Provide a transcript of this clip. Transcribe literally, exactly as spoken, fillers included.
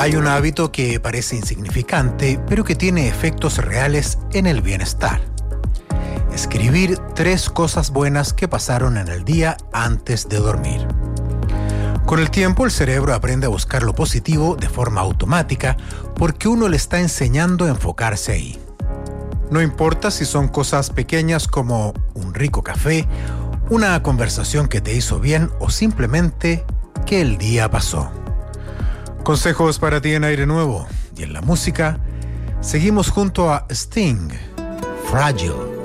Hay un hábito que parece insignificante, pero que tiene efectos reales en el bienestar. Escribir tres cosas buenas que pasaron en el día antes de dormir. Con el tiempo, el cerebro aprende a buscar lo positivo de forma automática porque uno le está enseñando a enfocarse ahí. No importa si son cosas pequeñas como un rico café, una conversación que te hizo bien o simplemente que el día pasó. Consejos para ti en Aire Nuevo. Y en la música, seguimos junto a Sting, Fragile.